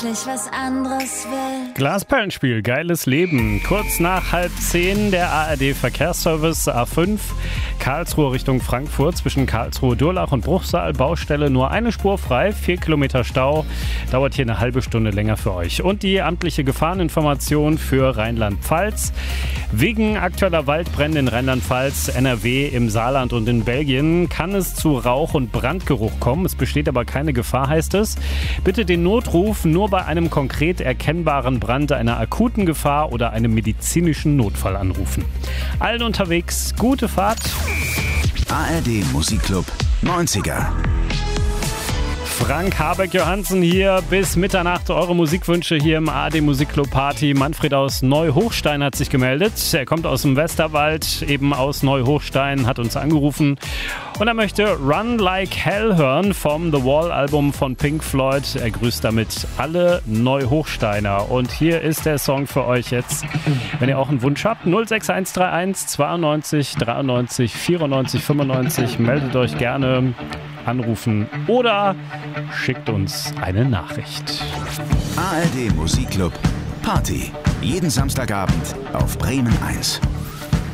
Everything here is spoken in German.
was anderes will. Glasperlenspiel, geiles Leben. Kurz nach 9:30 der ARD-Verkehrsservice A5, Karlsruhe Richtung Frankfurt, zwischen Karlsruhe, Durlach und Bruchsal, Baustelle nur eine Spur frei, 4 Kilometer Stau, dauert hier eine halbe Stunde länger für euch. Und die amtliche Gefahreninformation für Rheinland-Pfalz. Wegen aktueller Waldbrände in Rheinland-Pfalz, NRW, im Saarland und in Belgien kann es zu Rauch- und Brandgeruch kommen. Es besteht aber keine Gefahr, heißt es. Bitte den Notruf nur bei einem konkret erkennbaren Brand, einer akuten Gefahr oder einem medizinischen Notfall anrufen. Allen unterwegs, gute Fahrt. ARD Musikclub 90er. Frank Habeck-Johansen hier bis Mitternacht. Eure Musikwünsche hier im ARD Musikclub Party. Manfred aus Neuhochstein hat sich gemeldet. Er kommt aus dem Westerwald, eben aus Neuhochstein, hat uns angerufen. Und er möchte Run Like Hell hören vom The Wall Album von Pink Floyd. Er grüßt damit alle Neuhochsteiner. Und hier ist der Song für euch jetzt. Wenn ihr auch einen Wunsch habt, 06131 92 93 94 95. Meldet euch gerne, anrufen oder schickt uns eine Nachricht. ARD Musikclub Party. Jeden Samstagabend auf Bremen 1.